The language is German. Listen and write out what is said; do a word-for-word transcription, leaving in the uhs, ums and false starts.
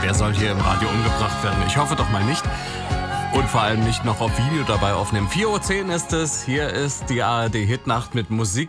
wer soll hier im Radio umgebracht werden? Ich hoffe doch mal nicht. Und vor allem nicht noch auf Video dabei aufnehmen. vier Uhr zehn ist es. Hier ist die A R D-Hitnacht mit Musik